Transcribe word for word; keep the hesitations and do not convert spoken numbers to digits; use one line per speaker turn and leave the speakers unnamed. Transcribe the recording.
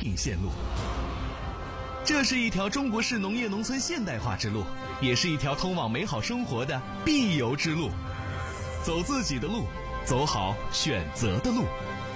引线路。这是一条中国式农业农村现代化之路，也是一条通往美好生活的必由之路。走自己的路，走好选择的路。